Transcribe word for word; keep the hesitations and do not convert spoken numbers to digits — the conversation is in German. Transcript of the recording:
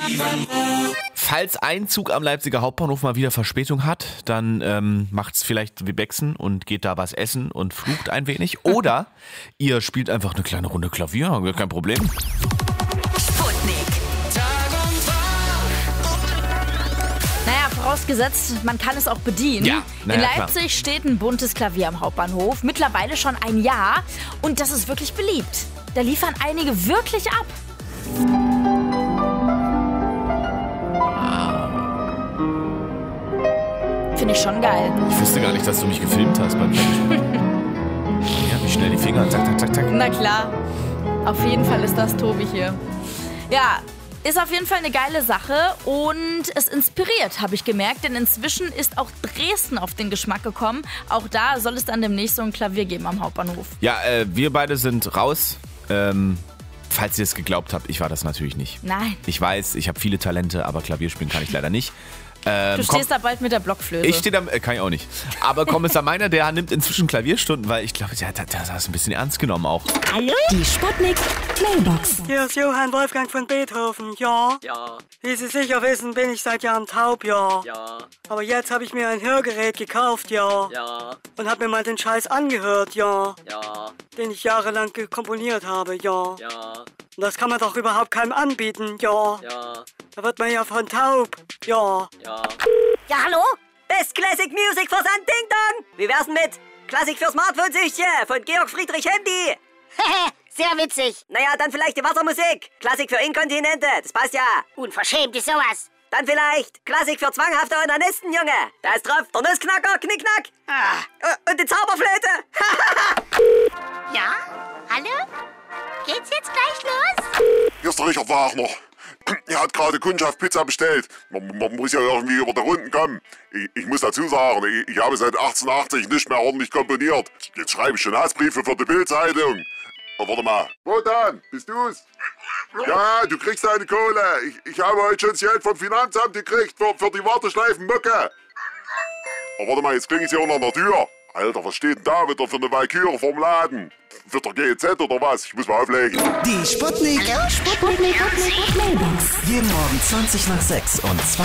Falls ein Zug am Leipziger Hauptbahnhof mal wieder Verspätung hat, dann ähm, macht's vielleicht wie Bexen und geht da was essen und flucht ein wenig. Oder ihr spielt einfach eine kleine Runde Klavier, kein Problem. Sputnik. Naja, vorausgesetzt, man kann es auch bedienen. Ja, na In ja, Leipzig klar. steht ein buntes Klavier am Hauptbahnhof. Mittlerweile schon ein Jahr. Und das ist wirklich beliebt. Da liefern einige wirklich ab. Finde ich schon geil. Ich wusste gar nicht, dass du mich gefilmt hast beim Klavier. Ja, wie schnell die Finger, zack, zack, zack, zack. Na klar. Auf jeden Fall ist das Tobi hier. Ja, ist auf jeden Fall eine geile Sache und es inspiriert, habe ich gemerkt, denn inzwischen ist auch Dresden auf den Geschmack gekommen. Auch da soll es dann demnächst so ein Klavier geben am Hauptbahnhof. Ja, äh, wir beide sind raus. Ähm, falls ihr es geglaubt habt, ich war das natürlich nicht. Nein, Ich weiß, ich habe viele Talente, aber Klavier spielen kann ich leider nicht. Ähm, du stehst da bald mit der Blockflöte. Ich stehe da, äh, kann ich auch nicht. Aber Kommissar Meiner, der nimmt inzwischen Klavierstunden, weil ich glaube, der hat das ein bisschen ernst genommen auch. Hallo? Die Sputnik Mailbox. Hier ist Johann Wolfgang von Beethoven, ja? Ja, Wie Sie sicher wissen, bin ich seit Jahren taub, ja. ja, Aber jetzt habe ich mir ein Hörgerät gekauft, ja. ja, Und habe mir mal den Scheiß angehört, ja. ja, Den ich jahrelang ge- komponiert habe, ja. ja, Und das kann man doch überhaupt keinem anbieten, ja. ja, Da wird man ja von taub, ja. ja. Ja, hallo? Best Classic Music Versand Ding Dong. Wie wär's denn mit Klassik für Smartphone-Süchtige von Georg Friedrich Handy? Sehr witzig. Naja, dann vielleicht die Wassermusik. Klassik für Inkontinente, das passt ja. Unverschämt ist sowas. Dann vielleicht Klassik für zwanghafte Onanisten, Junge. Da ist drauf der Nussknacker, Knickknack. Ah. Äh, Und die Zauberflöte. Ja? Hallo? Geht's jetzt gleich los? Hier ist der Richard Wagner. Er hat gerade Kundschaft Pizza bestellt. Man, man muss ja irgendwie über die Runden kommen. Ich, ich muss dazu sagen, ich, ich habe seit achtzehnhundert nicht mehr ordentlich komponiert. Jetzt schreibe ich schon Hassbriefe für die Bild-Zeitung. Oh, warte mal. Wotan, bist du's? Ja, du kriegst deine Kohle. Ich, ich habe heute schon das Geld vom Finanzamt gekriegt für, für die Warteschleifen-Mucke. Oh, warte mal, jetzt klingelt hier unter an der Tür. Alter, was steht denn da wieder für eine Valkyrie vorm Laden? Wird der G Z oder was? Ich muss mal auflegen. Die Sputnik. Hallo? Sputnik. Mailbox. Jeden Morgen zwanzig nach sechs und zwanzig